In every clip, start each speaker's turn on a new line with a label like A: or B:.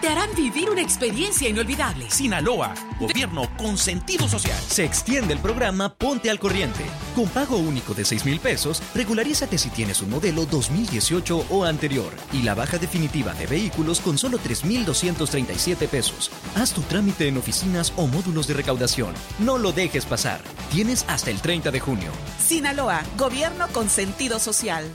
A: te harán vivir una experiencia inolvidable.
B: Sinaloa, gobierno con sentido social.
C: Se extiende el programa Ponte al Corriente. Con pago único de 6,000 pesos, regularízate si tienes un modelo 2018 o anterior. Y la baja definitiva de vehículos con solo 3,237 pesos. Haz tu trámite en oficinas o módulos de recaudación. No lo dejes pasar. Tienes hasta el 30 de junio.
A: Sinaloa, gobierno con sentido social.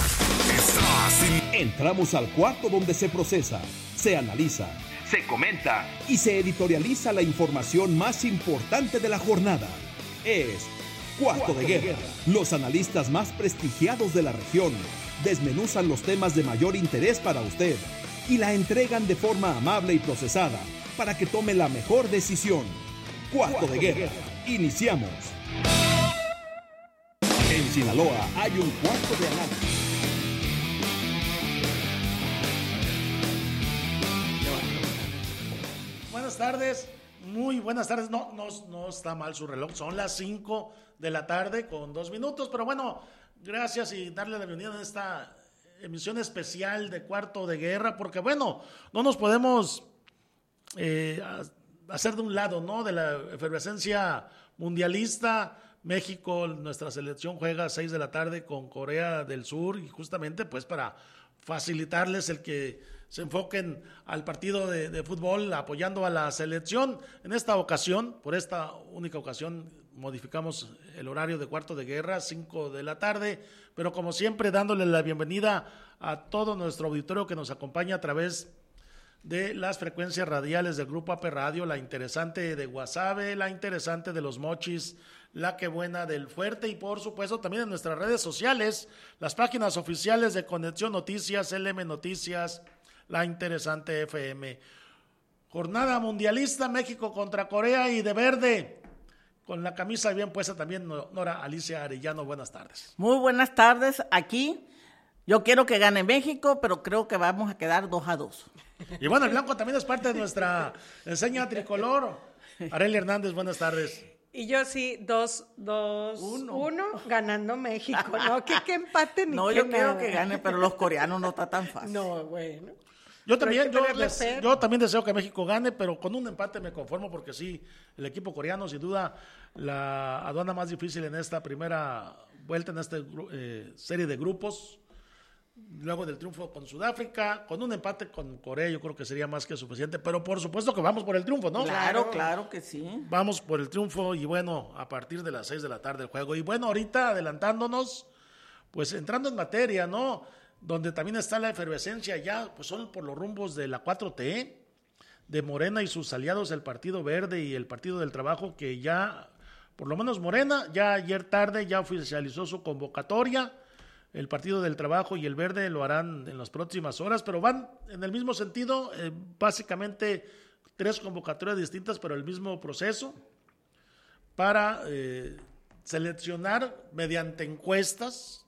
D: Entramos al cuarto donde se procesa, se analiza, se comenta y se editorializa la información más importante de la jornada. Es Cuarto de Guerra. Los analistas más prestigiados de la región desmenuzan los temas de mayor interés para usted y la entregan de forma amable y procesada para que tome la mejor decisión. Cuarto de Guerra. Iniciamos. En Sinaloa hay un cuarto de análisis.
E: Buenas tardes, muy buenas tardes. No está mal su reloj, son las 5 de la tarde con 2 minutos, pero bueno, gracias y darle la bienvenida a esta emisión especial de Cuarto de Guerra, porque bueno, no nos podemos hacer de un lado, ¿no? De la efervescencia mundialista. México, nuestra selección juega a 6 de la tarde con Corea del Sur y justamente pues para facilitarles el que se enfoquen al partido de fútbol apoyando a la selección. En esta ocasión, por esta única ocasión, modificamos el horario de Cuarto de Guerra, 5 de la tarde, pero como siempre dándole la bienvenida a todo nuestro auditorio que nos acompaña a través de las frecuencias radiales del Grupo AP Radio, la interesante de Guasave, la interesante de Los Mochis, la que buena del Fuerte y por supuesto también en nuestras redes sociales, las páginas oficiales de Conexión Noticias, LM Noticias, la interesante FM. Jornada mundialista, México contra Corea y de verde, con la camisa bien puesta también Nora Alicia Arellano, buenas tardes.
F: Muy buenas tardes, aquí yo quiero que gane México, pero creo que vamos a quedar 2-2.
E: Y bueno, el blanco también es parte de nuestra enseña tricolor. Arely Hernández, buenas tardes.
G: Y yo sí, 2-1 ganando México, ¿no? ¿Qué empate ni
F: no,
G: qué
F: yo
G: nada.
F: quiero que gane, pero los coreanos no está tan fácil.
G: No, bueno.
E: Yo también deseo que México gane, pero con un empate me conformo porque sí, el equipo coreano sin duda la aduana más difícil en esta primera vuelta, en esta serie de grupos. Luego del triunfo con Sudáfrica, con un empate con Corea, yo creo que sería más que suficiente, pero por supuesto que vamos por el triunfo, ¿no?
F: Claro que sí.
E: Vamos por el triunfo y bueno, a partir de las 6 de la tarde el juego. Y bueno, ahorita adelantándonos, pues entrando en materia, ¿no? Donde también está la efervescencia ya, pues son por los rumbos de la 4T, de Morena y sus aliados, el Partido Verde y el Partido del Trabajo, que ya, por lo menos Morena, ya ayer tarde ya oficializó su convocatoria. El Partido del Trabajo y el Verde lo harán en las próximas horas, pero van en el mismo sentido, básicamente 3 convocatorias distintas, pero el mismo proceso, para seleccionar mediante encuestas,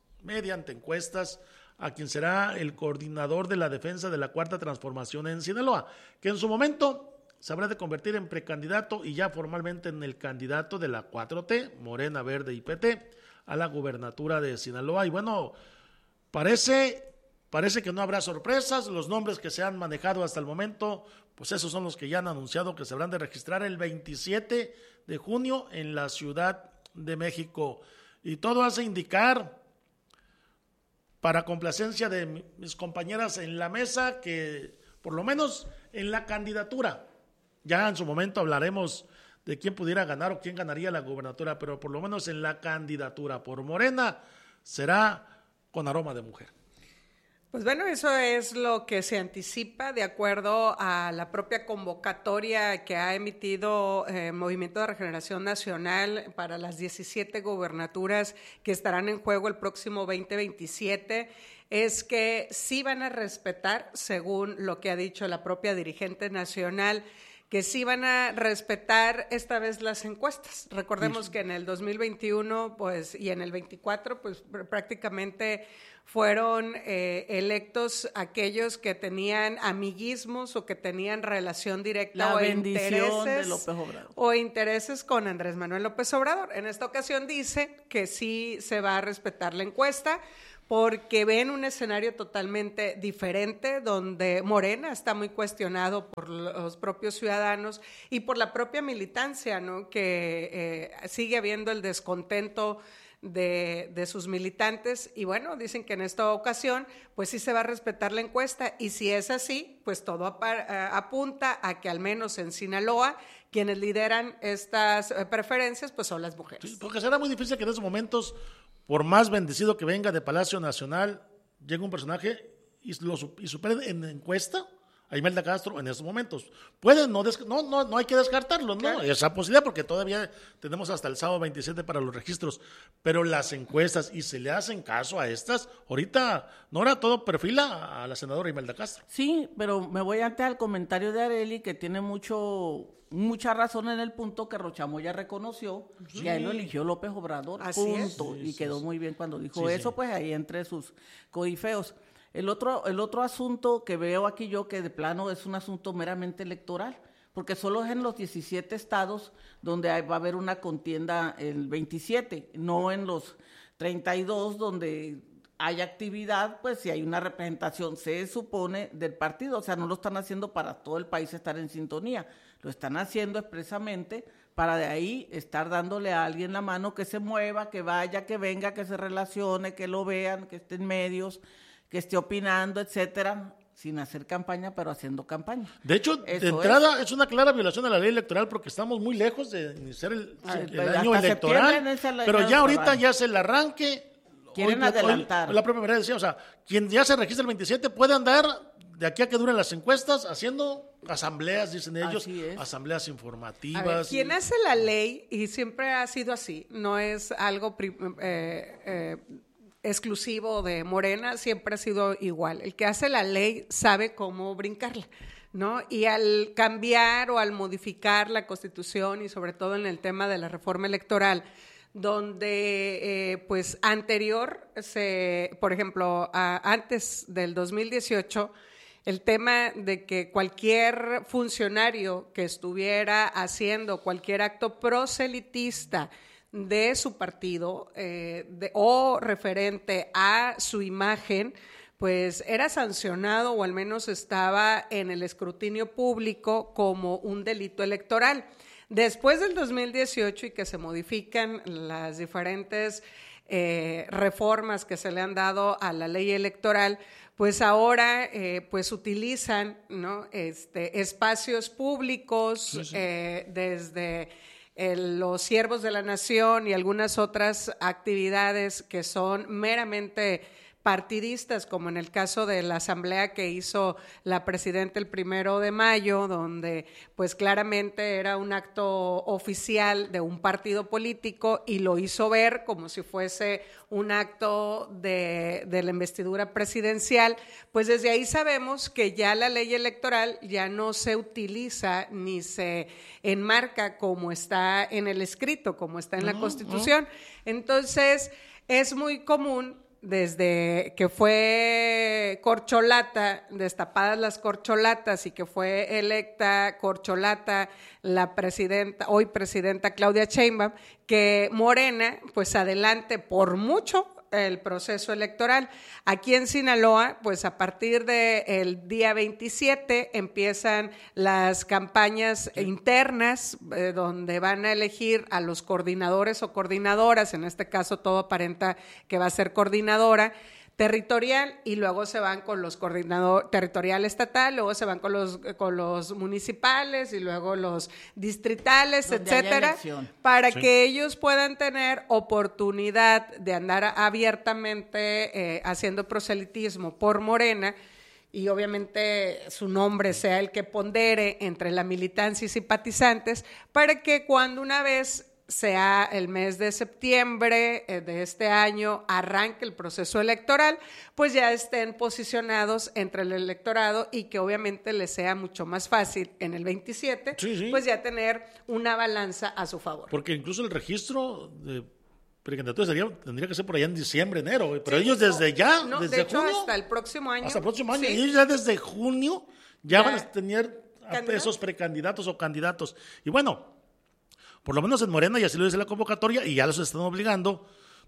E: a quien será el coordinador de la defensa de la Cuarta Transformación en Sinaloa, que en su momento se habrá de convertir en precandidato y ya formalmente en el candidato de la 4T, Morena, Verde y PT, a la gubernatura de Sinaloa. Y bueno, parece que no habrá sorpresas. Los nombres que se han manejado hasta el momento, pues esos son los que ya han anunciado que se habrán de registrar el 27 de junio en la Ciudad de México. Y todo hace indicar, para complacencia de mis compañeras en la mesa, que por lo menos en la candidatura, ya en su momento hablaremos de quién pudiera ganar o quién ganaría la gubernatura, pero por lo menos en la candidatura por Morena será con aroma de mujer.
G: Pues bueno, eso es lo que se anticipa de acuerdo a la propia convocatoria que ha emitido Movimiento de Regeneración Nacional para las 17 gubernaturas que estarán en juego el próximo 2027. Es que sí van a respetar, según lo que ha dicho la propia dirigente nacional, que sí van a respetar esta vez las encuestas. Recordemos que en el 2021 pues, y en el 24 pues, prácticamente fueron electos aquellos que tenían amiguismos o que tenían relación directa
F: o intereses de López Obrador.
G: O intereses con Andrés Manuel López Obrador. En esta ocasión dice que sí se va a respetar la encuesta, porque ven un escenario totalmente diferente, donde Morena está muy cuestionado por los propios ciudadanos y por la propia militancia, ¿no? Que sigue habiendo el descontento de sus militantes, y bueno, dicen que en esta ocasión pues sí se va a respetar la encuesta, y si es así, pues todo apunta a que al menos en Sinaloa quienes lideran estas preferencias pues son las mujeres.
E: Sí, porque será muy difícil que en esos momentos, por más bendecido que venga de Palacio Nacional, llegue un personaje y supere en encuesta a Imelda Castro en estos momentos. Puede, no hay que descartarlo, ¿no? Claro. Esa posibilidad, porque todavía tenemos hasta el sábado 27 para los registros, pero las encuestas, y se le hacen caso a estas, ahorita Nora todo perfila a la senadora Imelda Castro.
F: Sí, pero me voy antes al comentario de Arely, que tiene mucha razón en el punto que Rochamoya reconoció, sí, que a él lo eligió López Obrador,
G: así
F: punto,
G: es.
F: Y quedó muy bien cuando dijo eso, pues ahí entre sus coifeos. El otro asunto que veo aquí yo, que de plano es un asunto meramente electoral, porque solo es en los 17 estados donde va a haber una contienda el 27, no en los 32 donde hay actividad, pues si hay una representación, se supone, del partido. O sea, no lo están haciendo para todo el país estar en sintonía, lo están haciendo expresamente para de ahí estar dándole a alguien la mano que se mueva, que vaya, que venga, que se relacione, que lo vean, que esté en medios, que esté opinando, etcétera, sin hacer campaña, pero haciendo campaña.
E: De hecho, de entrada es una clara violación de la ley electoral, porque estamos muy lejos de iniciar el año electoral, pero ya ahorita ya es el arranque.
F: Quieren adelantar.
E: La propia María decía, o sea, quien ya se registra el 27 puede andar de aquí a que duren las encuestas haciendo asambleas, dicen ellos, asambleas informativas.
G: A ver, quien hace la ley, y siempre ha sido así, no es algo exclusivo de Morena, siempre ha sido igual. El que hace la ley sabe cómo brincarla, ¿no? Y al cambiar o al modificar la Constitución, y sobre todo en el tema de la reforma electoral, donde pues anterior, por ejemplo, antes del 2018, el tema de que cualquier funcionario que estuviera haciendo cualquier acto proselitista de su partido o referente a su imagen, pues era sancionado, o al menos estaba en el escrutinio público como un delito electoral. Después del 2018 y que se modifican las diferentes reformas que se le han dado a la ley electoral, pues ahora pues utilizan, ¿no? Espacios públicos, desde los siervos de la nación y algunas otras actividades que son meramente partidistas, como en el caso de la asamblea que hizo la presidenta el 1 de mayo, donde pues claramente era un acto oficial de un partido político, y lo hizo ver como si fuese un acto de la investidura presidencial. Pues desde ahí sabemos que ya la ley electoral ya no se utiliza ni se enmarca como está en el escrito, como está en la Constitución. Entonces es muy común, desde que fue corcholata, destapadas las corcholatas, y que fue electa corcholata la hoy presidenta Claudia Sheinbaum, que Morena pues adelante por mucho el proceso electoral. Aquí en Sinaloa, pues a partir del día 27 empiezan las campañas internas, donde van a elegir a los coordinadores o coordinadoras, en este caso todo aparenta que va a ser coordinadora territorial, y luego se van con los coordinadores territorial estatal, luego se van con los municipales, y luego los distritales, donde etcétera, para que ellos puedan tener oportunidad de andar abiertamente haciendo proselitismo por Morena, y obviamente su nombre sea el que pondere entre la militancia y simpatizantes, para que cuando una vez sea el mes de septiembre de este año, arranque el proceso electoral, pues ya estén posicionados entre el electorado, y que obviamente les sea mucho más fácil en el 27, pues ya tener una balanza a su favor.
E: Porque incluso el registro de precandidaturas tendría que ser por allá en diciembre, enero, pero ellos desde ya, desde
G: de hecho,
E: junio,
G: hasta el próximo año.
E: Hasta el próximo año, y ellos ya desde junio ya van a tener a esos precandidatos o candidatos. Y bueno, por lo menos en Morena, y así lo dice la convocatoria, y ya los están obligando,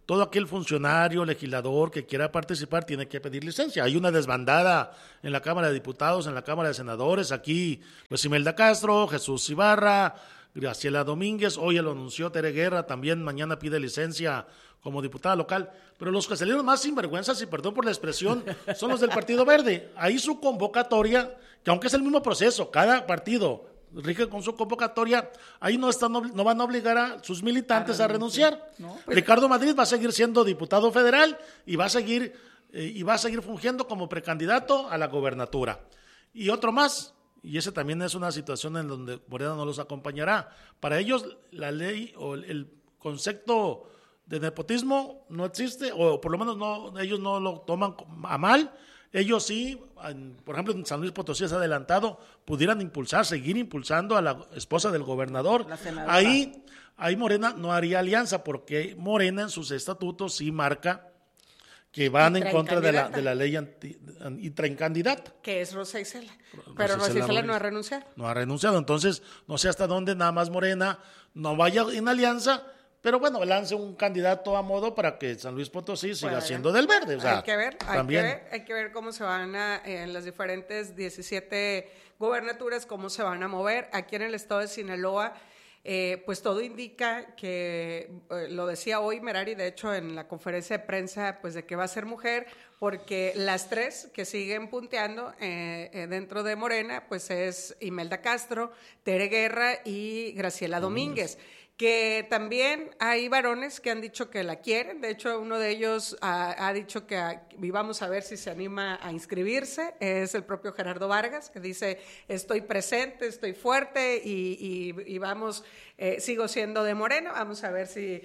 E: todo aquel funcionario, legislador que quiera participar tiene que pedir licencia. Hay una desbandada en la Cámara de Diputados, en la Cámara de Senadores, aquí pues Imelda Castro, Jesús Ibarra, Graciela Domínguez, hoy lo anunció Tere Guerra, también mañana pide licencia como diputada local, pero los que salieron más sinvergüenzas, y perdón por la expresión, son los del Partido Verde. Ahí su convocatoria, que aunque es el mismo proceso, cada partido rige con su convocatoria, ahí no van a obligar a sus militantes a renunciar. No, pues, Ricardo Madrid va a seguir siendo diputado federal y va a seguir fungiendo como precandidato a la gobernatura. Y otro más, y ese también es una situación en donde Morena no los acompañará. Para ellos la ley o el concepto de nepotismo no existe, o por lo menos ellos no lo toman a mal. Ellos sí, por ejemplo, en San Luis Potosí es adelantado, pudieran seguir impulsando a la esposa del gobernador. Ahí Morena no haría alianza, porque Morena en sus estatutos sí marca que van en contra de la ley intracandidata.
G: Que es Rosa Isela. Pero Rosa Isela no ha renunciado.
E: No ha renunciado, entonces no sé hasta dónde nada más Morena no vaya en alianza, pero bueno, lance un candidato a modo para que San Luis Potosí siga siendo del verde. O sea,
G: hay que ver cómo se van en las diferentes 17 gobernaturas, cómo se van a mover. Aquí en el estado de Sinaloa, pues todo indica que, lo decía hoy Merari, de hecho, en la conferencia de prensa, pues de que va a ser mujer, porque las tres que siguen punteando dentro de Morena, pues es Imelda Castro, Tere Guerra y Graciela Domínguez. Que también hay varones que han dicho que la quieren. De hecho, uno de ellos ha dicho que vamos a ver si se anima a inscribirse. Es el propio Gerardo Vargas, que dice, estoy presente, estoy fuerte y vamos, sigo siendo de Morena. Vamos a ver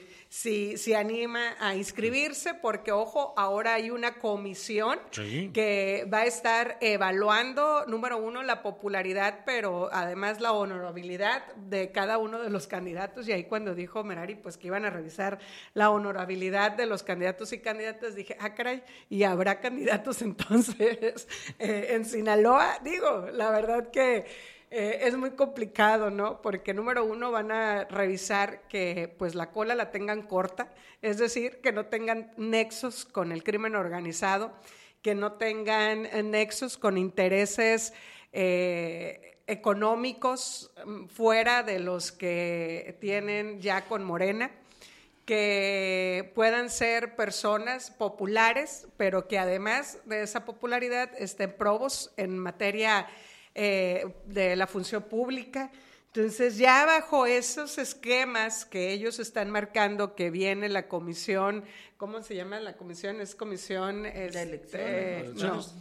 G: si anima a inscribirse, porque, ojo, ahora hay una comisión que va a estar evaluando, número uno, la popularidad, pero además la honorabilidad de cada uno de los candidatos. Y ahí cuando dijo Merari, pues que iban a revisar la honorabilidad de los candidatos y candidatas, dije, caray, ¿y habrá candidatos entonces en Sinaloa? Digo, la verdad que es muy complicado, ¿no? Porque número uno, van a revisar que pues la cola la tengan corta, es decir, que no tengan nexos con el crimen organizado, que no tengan nexos con intereses económicos fuera de los que tienen ya con Morena, que puedan ser personas populares, pero que además de esa popularidad estén probos en materia de la función pública. Entonces, ya bajo esos esquemas que ellos están marcando, que viene la comisión, ¿cómo se llama la comisión? Es comisión
F: de elecciones.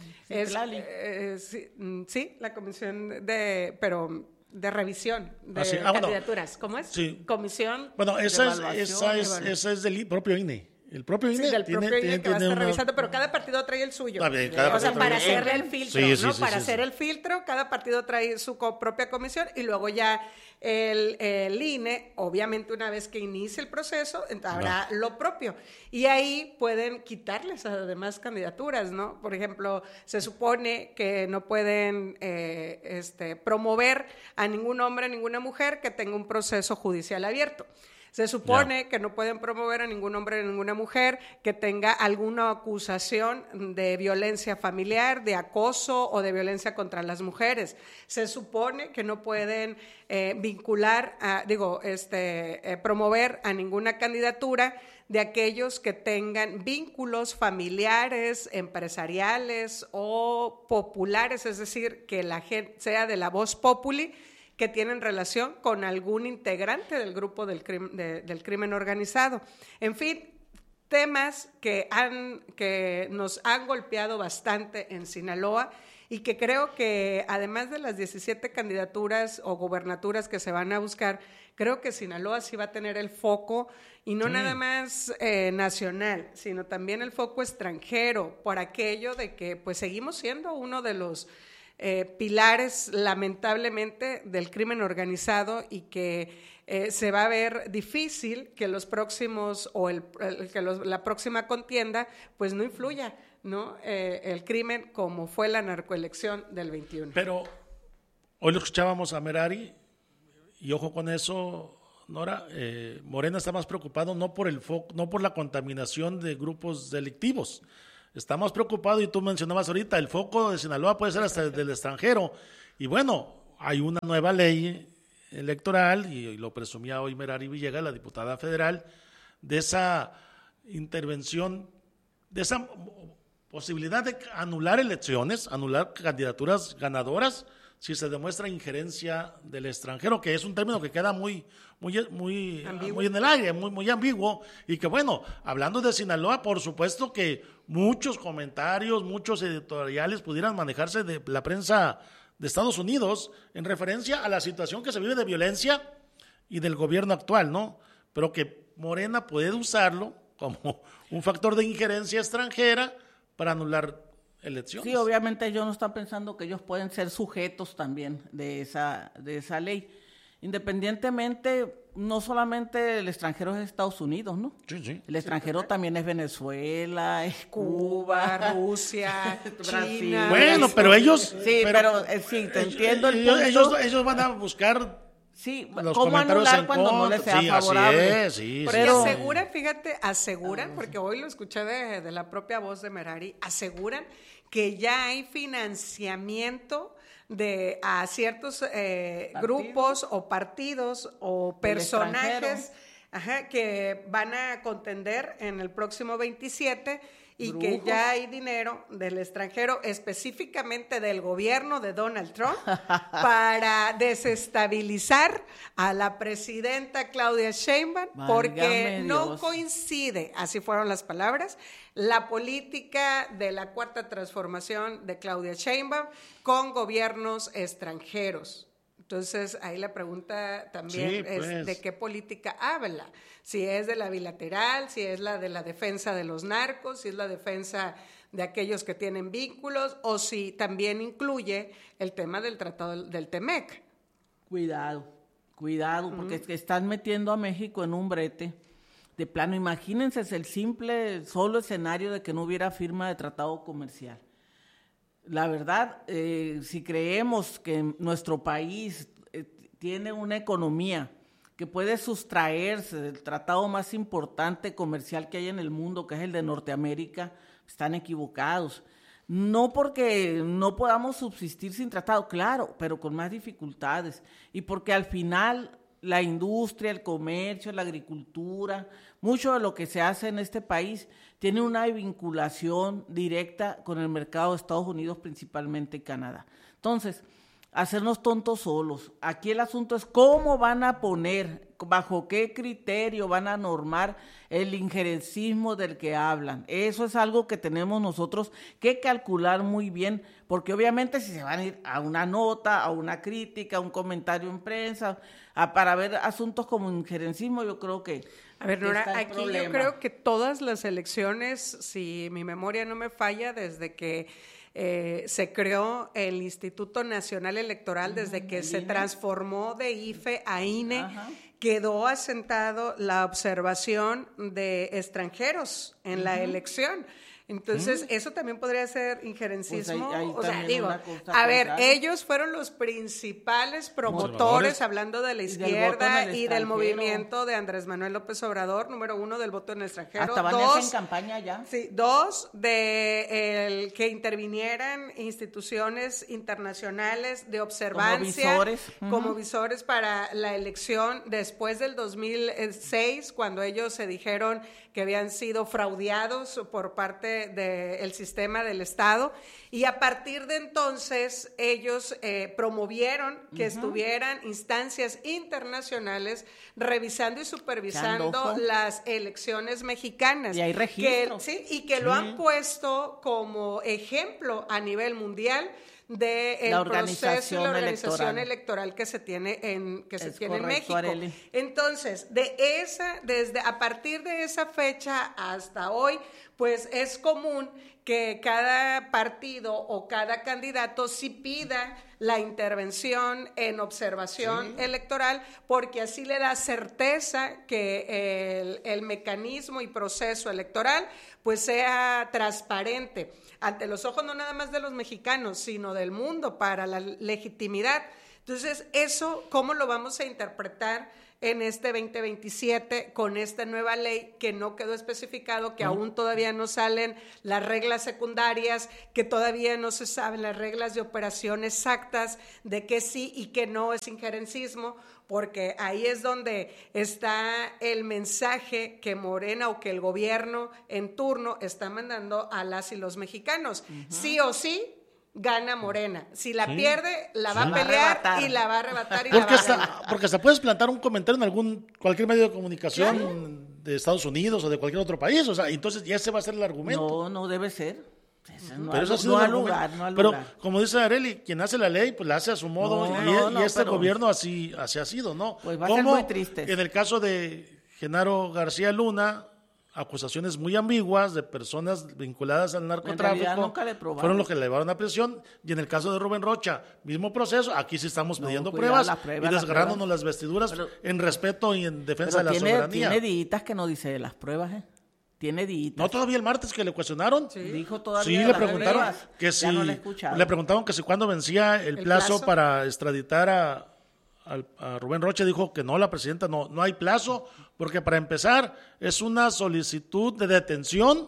G: Sí, la comisión de revisión de candidaturas. ¿Cómo es?
E: Sí.
G: Comisión.
E: Bueno, esa es del propio INE. El propio INE,
G: del propio INE que va a estar revisando, pero cada partido trae el suyo. O sea, para hacerle el filtro, ¿no? Para hacer el filtro, cada partido trae su propia comisión, y luego ya el INE, obviamente una vez que inicie el proceso, habrá lo propio. Y ahí pueden quitarles además candidaturas, ¿no? Por ejemplo, se supone que no pueden promover a ningún hombre, a ninguna mujer que tenga un proceso judicial abierto. Se supone que no pueden promover a ningún hombre ni ninguna mujer que tenga alguna acusación de violencia familiar, de acoso o de violencia contra las mujeres. Se supone que no pueden promover a ninguna candidatura de aquellos que tengan vínculos familiares, empresariales o populares, es decir, que la gente sea de la voz populi, que tienen relación con algún integrante del grupo del crimen organizado. En fin, temas que nos han golpeado bastante en Sinaloa, y que creo que además de las 17 candidaturas o gobernaturas que se van a buscar, creo que Sinaloa sí va a tener el foco, y no nada más nacional, sino también el foco extranjero, por aquello de que pues seguimos siendo uno de los pilares, lamentablemente, del crimen organizado, y que se va a ver difícil que los próximos la próxima contienda pues no influya, ¿no? El crimen como fue la narcoelección del 21.
E: Pero hoy lo escuchábamos a Merari, y ojo con eso, Nora, Morena está más preocupado no por la contaminación de grupos delictivos. Está más preocupado, y tú mencionabas ahorita, el foco de Sinaloa puede ser hasta del extranjero. Y bueno, hay una nueva ley electoral, y lo presumía hoy Merari Villegas, la diputada federal, de esa intervención, de esa posibilidad de anular elecciones, anular candidaturas ganadoras, si se demuestra injerencia del extranjero, que es un término que queda muy en el aire, muy ambiguo, y que bueno, hablando de Sinaloa, por supuesto que muchos comentarios, muchos editoriales pudieran manejarse de la prensa de Estados Unidos en referencia a la situación que se vive de violencia y del gobierno actual, ¿no? Pero que Morena puede usarlo como un factor de injerencia extranjera para anular elecciones.
F: Sí, obviamente ellos no están pensando que ellos pueden ser sujetos también de esa ley. Independientemente, no solamente el extranjero es Estados Unidos, ¿no?
E: Sí.
F: El extranjero también es Venezuela, es Cuba,
G: Rusia,
F: Brasil.
G: China.
E: Bueno, pero ellos...
F: Sí, pero sí, te entiendo el punto.
E: Ellos van a buscar...
F: Sí,
E: los
F: ¿cómo anular cuando no les sea favorable?
E: Sí,
G: porque
F: Pero
G: aseguran, porque hoy lo escuché de la propia voz de Merari, aseguran que ya hay financiamiento a ciertos grupos o partidos o personajes que van a contender en el próximo 27 y brujos, que ya hay dinero del extranjero, específicamente del gobierno de Donald Trump, para desestabilizar a la presidenta Claudia Sheinbaum, porque no coincide, así fueron las palabras, la política de la Cuarta Transformación de Claudia Sheinbaum con gobiernos extranjeros. Entonces, ahí la pregunta también es de qué política habla. Si es de la bilateral, si es la de la defensa de los narcos, si es la defensa de aquellos que tienen vínculos, o si también incluye el tema del Tratado del TEMEC.
F: Cuidado, porque es que están metiendo a México en un brete. De plano, imagínense el solo escenario de que no hubiera firma de tratado comercial. La verdad, si creemos que nuestro país tiene una economía que puede sustraerse del tratado más importante comercial que hay en el mundo, que es el de Norteamérica, están equivocados. No porque no podamos subsistir sin tratado, claro, pero con más dificultades. Y porque al final la industria, el comercio, la agricultura, mucho de lo que se hace en este país tiene una vinculación directa con el mercado de Estados Unidos, principalmente Canadá. Entonces, hacernos tontos solos. Aquí el asunto es cómo van a poner, bajo qué criterio van a normar el injerencismo del que hablan. Eso es algo que tenemos nosotros que calcular muy bien, porque obviamente si se van a ir a una nota, a una crítica, a un comentario en prensa, para ver asuntos como injerencismo, yo creo que...
G: A ver, Nora, aquí yo creo que todas las elecciones, si mi memoria no me falla, desde que se creó el Instituto Nacional Electoral, desde que se transformó de IFE a INE, quedó asentado la observación de extranjeros en la elección. Entonces, eso también podría ser injerencismo.
F: Pues
G: o sea, digo, a ver, ellos fueron los principales promotores, hablando de la izquierda y del movimiento de Andrés Manuel López Obrador, número 1 del voto en el extranjero.
F: Hasta van a hacer en campaña ya.
G: Sí, 2, de que intervinieran instituciones internacionales de observancia como visores para la elección después del 2006, cuando ellos se dijeron que habían sido fraudeados por parte del sistema del Estado, y a partir de entonces ellos promovieron que estuvieran instancias internacionales revisando y supervisando las elecciones mexicanas.
F: Y hay registro.
G: Y que lo han puesto como ejemplo a nivel mundial de el proceso y la organización electoral que se tiene en México.
F: Arely.
G: Entonces, a partir de esa fecha hasta hoy, pues es común que cada partido o cada candidato sí pida la intervención en observación electoral, porque así le da certeza que el mecanismo y proceso electoral pues sea transparente ante los ojos no nada más de los mexicanos, sino del mundo, para la legitimidad. Entonces, eso, ¿cómo lo vamos a interpretar en este 2027 con esta nueva ley que no quedó especificado, que aún todavía no salen las reglas secundarias, que todavía no se saben las reglas de operación exactas de qué sí y qué no es injerencismo, porque ahí es donde está el mensaje que Morena o que el gobierno en turno está mandando a las y los mexicanos. Sí o sí, gana Morena. Si la pierde, la va a pelear y la va a arrebatar.
E: Porque hasta puedes plantar un comentario en cualquier medio de comunicación de Estados Unidos o de cualquier otro país. O sea, entonces ya ese va a ser el argumento.
F: No debe ser.
E: Pero eso ha sido lugar. Pero como dice Arely, quien hace la ley, pues la hace a su modo, y este gobierno así ha sido, ¿no?
F: Pues va a ser muy triste.
E: En el caso de Genaro García Luna, acusaciones muy ambiguas de personas vinculadas al narcotráfico fueron los que le llevaron a prisión, y en el caso de Rubén Rocha, mismo proceso, aquí sí estamos pidiendo pruebas y desgarrándonos las vestiduras en respeto y en defensa de la soberanía.
F: Tiene días que no dice de las pruebas, Tiene días.
E: No, todavía el martes que le cuestionaron.
F: Sí. Dijo todavía.
E: Sí, le preguntaron que si le preguntaron que si cuándo vencía el plazo para extraditar a Rubén Rocha. Dijo que no, la presidenta, no hay plazo, porque para empezar es una solicitud de detención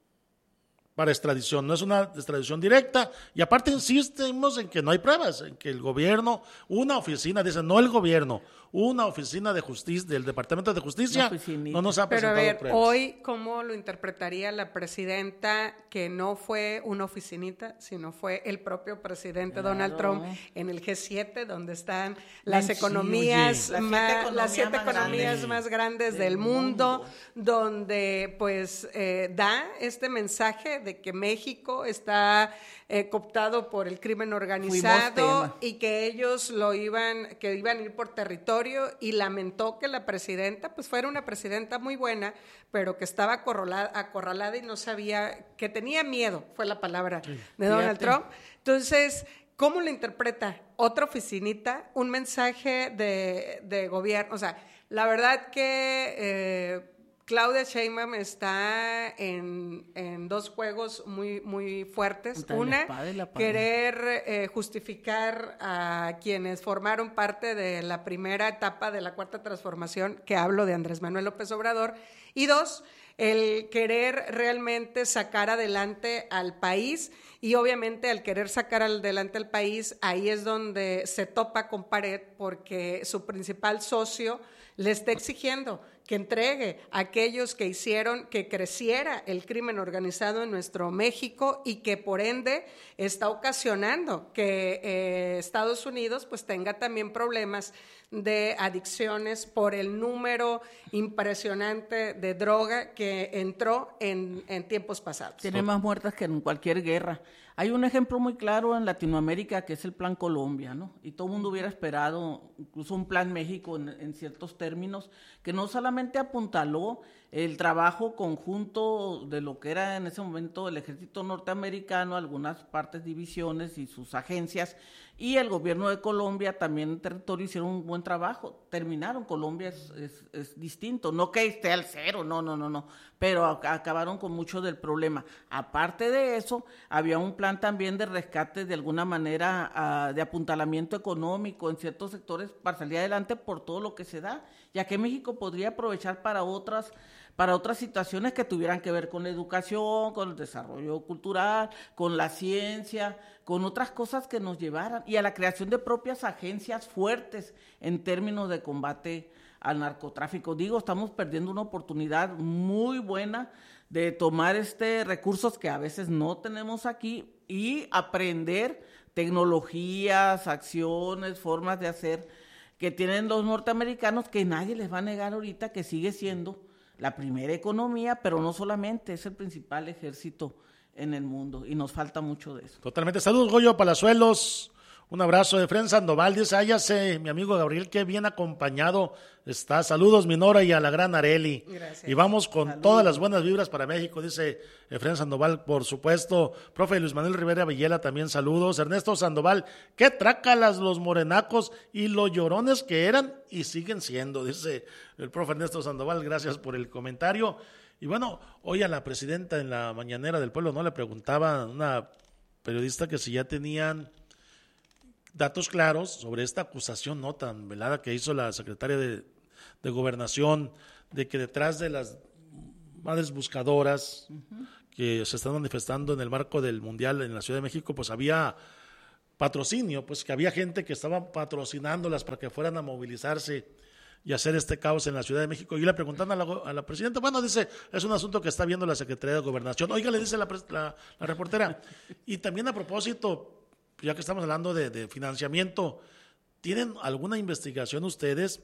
E: para extradición, no es una extradición directa, y aparte insistimos en que no hay pruebas, en que el gobierno, una oficina, dice, no el gobierno, una oficina de justicia, del Departamento de Justicia, no nos ha presentado pruebas.
G: Pero a ver, hoy, ¿cómo lo interpretaría la presidenta que no fue una oficinita, sino fue el propio presidente Donald Trump en el G7, donde están las economías, las siete economías más grandes del mundo, donde pues da este mensaje de que México está cooptado por el crimen organizado y que ellos iban a ir por territorio, y lamentó que la presidenta pues fuera una presidenta muy buena, pero que estaba acorralada y no sabía, que tenía miedo, fue la palabra de Donald Trump. Entonces, ¿cómo lo interpreta? Otra oficinita, un mensaje de gobierno. O sea, la verdad que Claudia Sheinbaum está en dos juegos muy, muy fuertes. Una, querer justificar a quienes formaron parte de la primera etapa de la Cuarta Transformación, que hablo de Andrés Manuel López Obrador. Y dos, el querer realmente sacar adelante al país, y obviamente al querer sacar adelante al país, ahí es donde se topa con pared, porque su principal socio le está exigiendo que entregue a aquellos que hicieron que creciera el crimen organizado en nuestro México, y que por ende está ocasionando que Estados Unidos pues tenga también problemas de adicciones por el número impresionante de droga que entró en tiempos pasados.
F: Tiene más muertas que en cualquier guerra. Hay un ejemplo muy claro en Latinoamérica, que es el Plan Colombia, ¿no? Y todo el mundo hubiera esperado incluso un Plan México en ciertos términos, que no solamente apuntaló el trabajo conjunto de lo que era en ese momento el ejército norteamericano, algunas partes, divisiones y sus agencias, y el gobierno de Colombia también en territorio hicieron un buen trabajo. Terminaron, Colombia es distinto, no que esté al cero, no, pero acabaron con mucho del problema. Aparte de eso, había un plan también de rescate, de alguna manera, de apuntalamiento económico en ciertos sectores para salir adelante por todo lo que se da, ya que México podría aprovechar para otras situaciones que tuvieran que ver con la educación, con el desarrollo cultural, con la ciencia, con otras cosas que nos llevaran, y a la creación de propias agencias fuertes en términos de combate al narcotráfico. Digo, estamos perdiendo una oportunidad muy buena de tomar recursos que a veces no tenemos aquí y aprender tecnologías, acciones, formas de hacer que tienen los norteamericanos, que nadie les va a negar ahorita que sigue siendo la primera economía, pero no solamente, es el principal ejército en el mundo, y nos falta mucho de eso.
E: Totalmente. Saludos, Goyo Palazuelos. Un abrazo de Efraín Sandoval. Dice, háyase, mi amigo Gabriel, qué bien acompañado está. Saludos, Minora, y a la gran Arely.
G: Gracias.
E: Y vamos con todas las buenas vibras para México, dice Efraín Sandoval, por supuesto. Profe Luis Manuel Rivera Villela, también saludos. Ernesto Sandoval, qué trácalas los morenacos y los llorones que eran y siguen siendo, dice el profe Ernesto Sandoval. Gracias por el comentario. Y bueno, hoy a la presidenta en la mañanera del pueblo, ¿no? Le preguntaba a una periodista que si ya tenían datos claros sobre esta acusación no tan velada que hizo la secretaria de de Gobernación, de que detrás de las madres buscadoras que se están manifestando en el marco del Mundial en la Ciudad de México, pues había patrocinio, pues que había gente que estaba patrocinándolas para que fueran a movilizarse y hacer este caos en la Ciudad de México. Y le preguntan a la presidenta, bueno, dice, es un asunto que está viendo la Secretaría de Gobernación. Oiga, le dice la reportera. Y también a propósito, ya que estamos hablando de financiamiento, ¿tienen alguna investigación ustedes